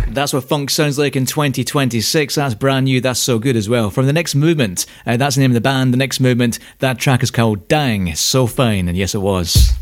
That's what funk sounds like in 2026. That's brand new. That's so good as well. From The Next Movement, that's the name of the band. The Next Movement. That track is called Dang, So Fine. And yes, it was.